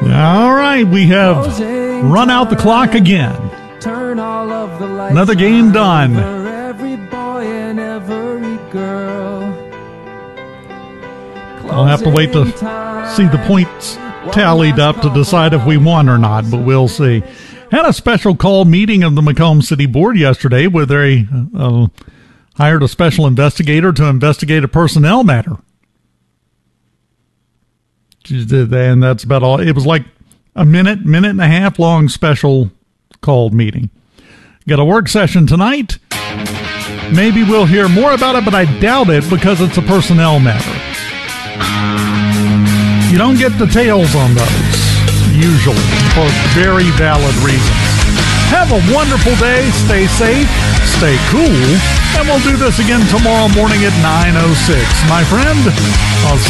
All right, we have run out the clock again. Another game done. I'll have to wait to see the points tallied up to decide if we won or not, but we'll see. Had a special call meeting of the Macomb City Board yesterday where they hired a special investigator to investigate a personnel matter. And that's about all. It was like a minute and a half long special called meeting. Got a work session tonight. Maybe we'll hear more about it, but I doubt it because it's a personnel matter. You don't get details on those, usually, for very valid reasons. Have a wonderful day. Stay safe. Stay cool. And we'll do this again tomorrow morning at 9:06. My friend, I'll see